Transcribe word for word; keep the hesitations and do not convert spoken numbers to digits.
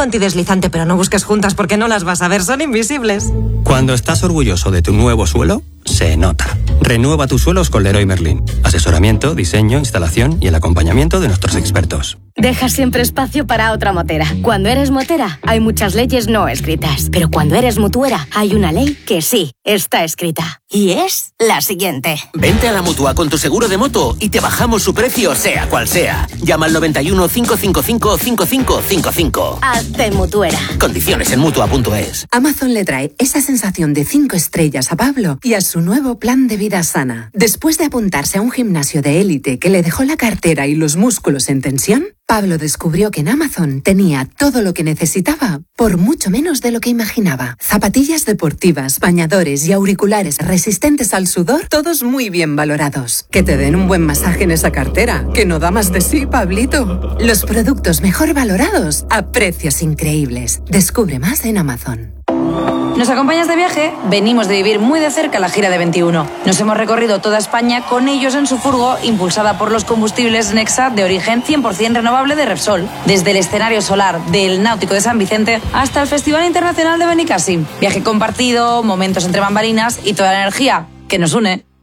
antideslizante, pero no busques juntas porque no las vas a ver, son invisibles. Cuando estás orgulloso de tu nuevo suelo, se nota. Renueva tus suelos con Leroy Merlin. Asesoramiento, diseño, instalación y el acompañamiento de nuestros expertos. Deja siempre espacio para otra motera. Cuando eres motera, hay muchas leyes no escritas. Pero cuando eres mutuera, hay una ley que sí está escrita. Y es la siguiente. Vente a la Mutua con tu seguro de moto y te bajamos su precio, sea cual sea. Llama al noventa y uno, cinco cinco cinco, cinco cinco cinco cinco. Hazte mutuera. Condiciones en Mutua punto es. Amazon le trae esa sensación de cinco estrellas a Pablo y a su nuevo plan de vida sana. Después de apuntarse a un gimnasio de élite que le dejó la cartera y los músculos en tensión, Pablo descubrió que en Amazon tenía todo lo que necesitaba por mucho menos de lo que imaginaba. Zapatillas deportivas, bañadores y auriculares resistentes al sudor, todos muy bien valorados. Que te den un buen masaje en esa cartera, que no da más de sí, Pablito. Los productos mejor valorados a precios increíbles. Descubre más en Amazon. ¿Nos acompañas de viaje? Venimos de vivir muy de cerca la gira de veintiuno. Nos hemos recorrido toda España con ellos en su furgo, impulsada por los combustibles Nexa de origen cien por ciento renovable de Repsol. Desde el escenario solar del Náutico de San Vicente hasta el Festival Internacional de Benicàssim. Viaje compartido, momentos entre bambalinas y toda la energía que nos une.